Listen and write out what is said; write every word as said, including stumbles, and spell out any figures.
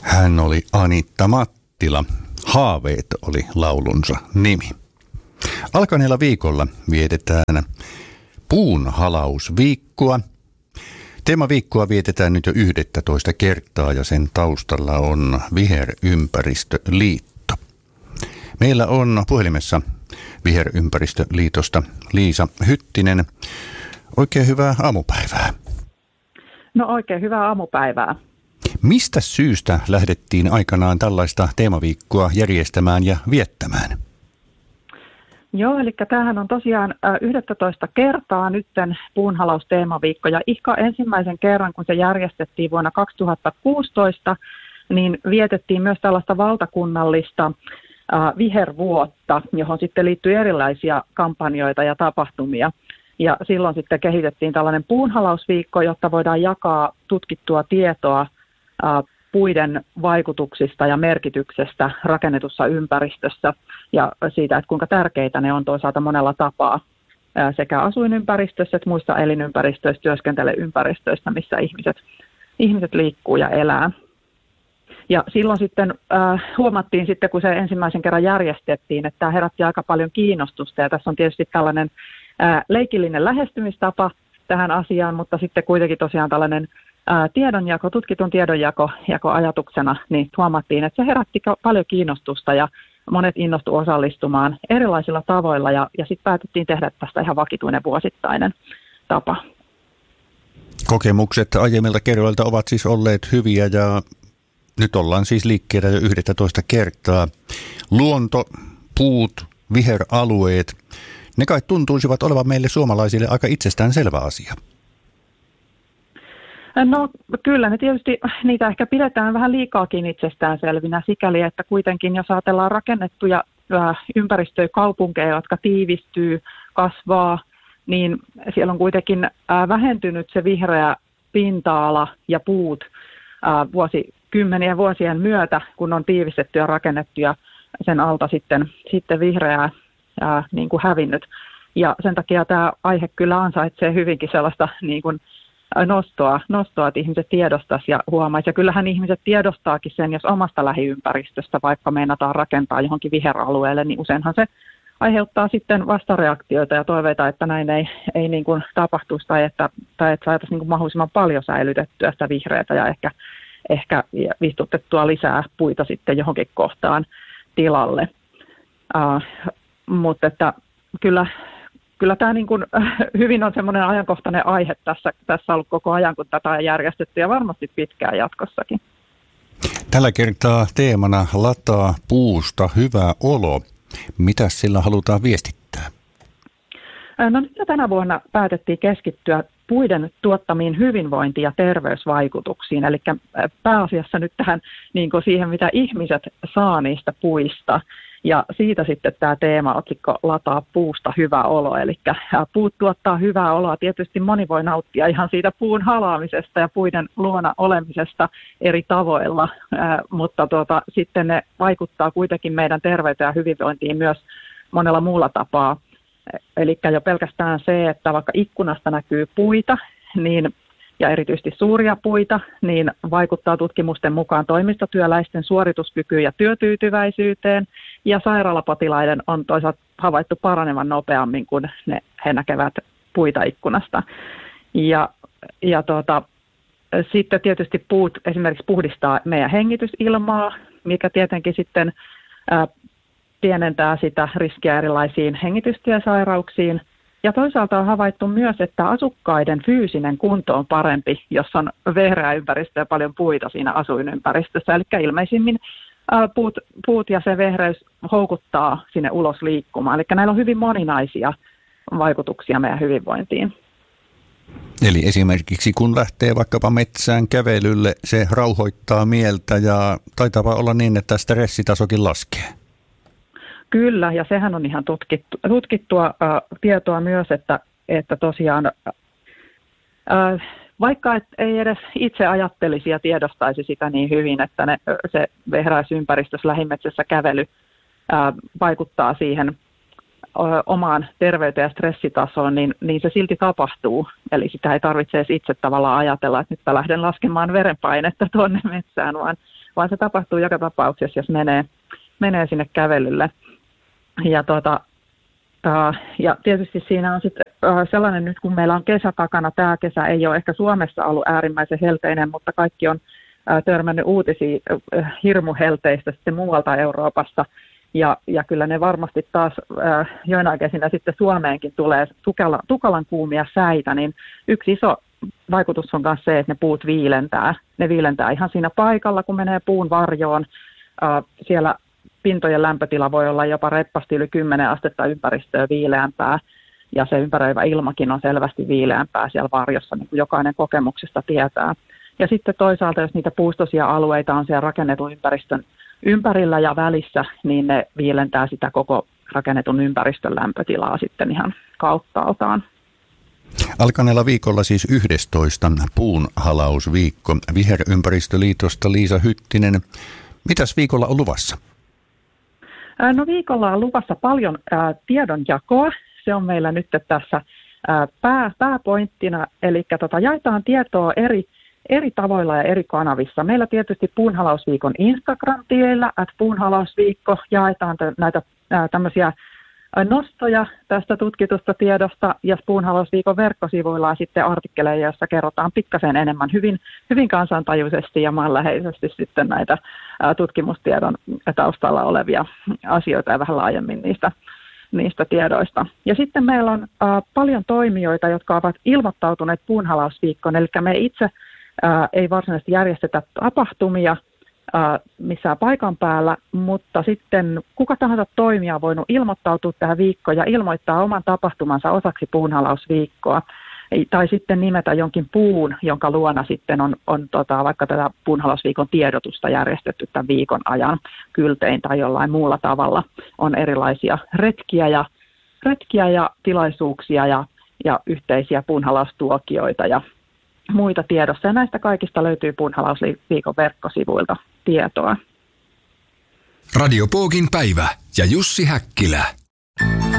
Hän oli Anitta Mattila. Haaveet oli laulunsa nimi. Alkaneella viikolla vietetään puunhalausviikkoa. Teemaviikkoa vietetään nyt jo yhdettätoista kertaa ja sen taustalla on Viherympäristöliitto. Meillä on puhelimessa Viherympäristöliitosta Liisa Hyttinen. Oikein hyvää aamupäivää. No oikein hyvää aamupäivää. Mistä syystä lähdettiin aikanaan tällaista teemaviikkoa järjestämään ja viettämään? Joo, eli tämähän on tosiaan yhdettätoista kertaa nytten puunhalausteemaviikko, ja ihan ensimmäisen kerran, kun se järjestettiin vuonna kaksituhattakuusitoista, niin vietettiin myös tällaista valtakunnallista äh, vihervuotta, johon sitten liittyy erilaisia kampanjoita ja tapahtumia. Ja silloin sitten kehitettiin tällainen puunhalausviikko, jotta voidaan jakaa tutkittua tietoa äh, puiden vaikutuksista ja merkityksestä rakennetussa ympäristössä ja siitä, että kuinka tärkeitä ne on toisaalta monella tapaa sekä asuinympäristössä että muissa elinympäristöissä, työskentelyympäristöissä, missä ihmiset, ihmiset liikkuu ja elää. Ja silloin sitten äh, huomattiin sitten, kun se ensimmäisen kerran järjestettiin, että tämä herätti aika paljon kiinnostusta, ja tässä on tietysti tällainen äh, leikillinen lähestymistapa tähän asiaan, mutta sitten kuitenkin tosiaan tällainen ää, tiedonjako, tutkitun tiedonjako jako ajatuksena, niin huomattiin, että se herätti paljon kiinnostusta ja monet innostu osallistumaan erilaisilla tavoilla ja, ja sitten päätettiin tehdä tästä ihan vakituinen vuosittainen tapa. Kokemukset aiemmilta kerroilta ovat siis olleet hyviä ja nyt ollaan siis liikkeellä jo yhdettätoista kertaa. Luonto, puut, viheralueet, ne kai tuntuisivat olevan meille suomalaisille aika itsestään selvä asia. No kyllä, ne tietysti niitä ehkä pidetään vähän liikaakin itsestäänselvinä sikäli, että kuitenkin jos ajatellaan rakennettuja ympäristöjä, kaupunkeja, jotka tiivistyy, kasvaa, niin siellä on kuitenkin vähentynyt se vihreä pinta-ala ja puut vuosikymmenien vuosien myötä, kun on tiivistetty ja rakennettu ja sen alta sitten, sitten vihreää ää, niin kuin hävinnyt. Ja sen takia tämä aihe kyllä ansaitsee hyvinkin sellaista niin kuin nostoa, nostoa, että ihmiset tiedostaisi ja huomaisi. Ja kyllähän ihmiset tiedostaakin sen, jos omasta lähiympäristöstä vaikka meinataan rakentaa johonkin viheralueelle, niin useinhan se aiheuttaa sitten vastareaktioita ja toiveita, että näin ei, ei niin kuin tapahtuisi tai että, tai että saataisiin niin kuin mahdollisimman paljon säilytettyä sitä vihreätä ja ehkä, ehkä istutettua lisää puita sitten johonkin kohtaan tilalle. Uh, mutta että kyllä, kyllä tämä niin kuin hyvin on semmoinen ajankohtainen aihe tässä, tässä ollut koko ajan, kun tätä on järjestetty ja varmasti pitkään jatkossakin. Tällä kertaa teemana lataa puusta hyvä olo. Mitä sillä halutaan viestittää? No nyt tänä vuonna päätettiin keskittyä puiden tuottamiin hyvinvointi- ja terveysvaikutuksiin, eli pääasiassa nyt tähän niin kuin siihen, mitä ihmiset saa niistä puista. Ja siitä sitten tämä teemaotsikko lataa puusta hyvä olo, eli puut tuottaa hyvää oloa. Tietysti moni voi nauttia ihan siitä puun halaamisesta ja puiden luona olemisesta eri tavoilla, mutta tuota, sitten ne vaikuttaa kuitenkin meidän terveyteen ja hyvinvointiin myös monella muulla tapaa. Eli jo pelkästään se, että vaikka ikkunasta näkyy puita, niin ja erityisesti suuria puita, niin vaikuttaa tutkimusten mukaan toimistotyöläisten suorituskykyyn ja työtyytyväisyyteen, ja sairaalapotilaiden on toisaalta havaittu paranevan nopeammin, kun ne, he näkevät puita ikkunasta. Ja, ja tuota, sitten tietysti puut esimerkiksi puhdistaa meidän hengitysilmaa, mikä tietenkin sitten ää, pienentää sitä riskiä erilaisiin hengitystiasairauksiin. Ja toisaalta on havaittu myös, että asukkaiden fyysinen kunto on parempi, jos on vehreä ympäristö ja paljon puita siinä asuinympäristössä. Eli ilmeisimmin puut, puut ja se vehreys houkuttaa sinne ulos liikkumaan. Eli näillä on hyvin moninaisia vaikutuksia meidän hyvinvointiin. Eli esimerkiksi kun lähtee vaikkapa metsään kävelylle, se rauhoittaa mieltä ja taitaa olla niin, että stressitasokin laskee. Kyllä, ja sehän on ihan tutkittu, tutkittua äh, tietoa myös, että, että tosiaan äh, vaikka et ei edes itse ajattelisi ja tiedostaisi sitä niin hyvin, että ne, se vehräisympäristössä lähimetsässä kävely äh, vaikuttaa siihen äh, omaan terveyteen ja stressitasoon, niin, niin se silti tapahtuu. Eli sitä ei tarvitse edes itse tavallaan ajatella, että nyt mä lähden laskemaan verenpainetta tuonne metsään, vaan, vaan se tapahtuu joka tapauksessa, jos menee, menee sinne kävelylle. Ja, tota, uh, ja tietysti siinä on sitten uh, sellainen, nyt kun meillä on kesä takana, tämä kesä ei ole ehkä Suomessa ollut äärimmäisen helteinen, mutta kaikki on uh, törmännyt uutisia uh, hirmuhelteistä sitten muualta Euroopassa. Ja, ja kyllä ne varmasti taas äh, joinain kesinä sitten Suomeenkin tulee tukala, tukalan kuumia säitä, niin yksi iso vaikutus on myös se, että ne puut viilentää. Ne viilentää ihan siinä paikalla, kun menee puun varjoon. Äh, siellä pintojen lämpötila voi olla jopa reppasti yli kymmenen astetta ympäristöä viileämpää, ja se ympäröivä ilmakin on selvästi viileämpää siellä varjossa, niin kuin jokainen kokemuksesta tietää. Ja sitten toisaalta, jos niitä puustoisia alueita on siellä rakennetun ympäristön ympärillä ja välissä, niin ne viilentää sitä koko rakennetun ympäristön lämpötilaa sitten ihan kauttaaltaan. Alkaneella viikolla siis yhdestoista puunhalausviikko. Viherympäristöliitosta Liisa Hyttinen. Mitäs viikolla on luvassa? No viikolla on luvassa paljon ää, tiedonjakoa. Se on meillä nyt tässä ää, pää, pääpointtina, eli tota, jaetaan tietoa eri eri tavoilla ja eri kanavissa. Meillä tietysti Puunhalausviikon Instagram-tilillä, että Puunhalausviikko, jaetaan t- näitä ää, tämmöisiä nostoja tästä tutkitusta tiedosta, ja Puunhalausviikon verkkosivuilla on sitten artikkeleja, joissa kerrotaan pikkasen enemmän hyvin, hyvin kansantajuisesti ja maanläheisesti sitten näitä ää, tutkimustiedon taustalla olevia asioita ja vähän laajemmin niistä, niistä tiedoista. Ja sitten meillä on ää, paljon toimijoita, jotka ovat ilmoittautuneet Puunhalausviikkoon, eli me itse Ää, ei varsinaisesti järjestetä tapahtumia ää, missään paikan päällä, mutta sitten kuka tahansa toimija on voinut ilmoittautua tähän viikkoon ja ilmoittaa oman tapahtumansa osaksi Puunhalausviikkoa. Tai sitten nimetä jonkin puun, jonka luona sitten on, on tota, vaikka tätä Puunhalausviikon tiedotusta järjestetty tämän viikon ajan kyltein tai jollain muulla tavalla. On erilaisia retkiä ja, retkiä ja tilaisuuksia ja, ja yhteisiä puunhalaustuokioita ja muita tiedossa, ja näistä kaikista löytyy Puunhalausviikon verkkosivuilta tietoa. Radio Poogin päivä ja Jussi Häkkilä.